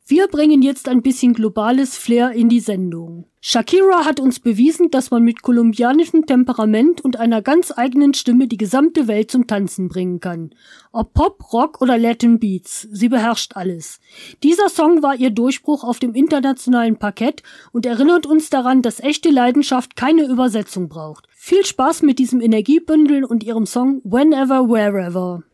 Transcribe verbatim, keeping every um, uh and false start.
Wir bringen jetzt ein bisschen globales Flair in die Sendung. Shakira hat uns bewiesen, dass man mit kolumbianischem Temperament und einer ganz eigenen Stimme die gesamte Welt zum Tanzen bringen kann. Ob Pop, Rock oder Latin Beats, sie beherrscht alles. Dieser Song war ihr Durchbruch auf dem internationalen Parkett und erinnert uns daran, dass echte Leidenschaft keine Übersetzung braucht. Viel Spaß mit diesem Energiebündel und ihrem Song Whenever, Wherever.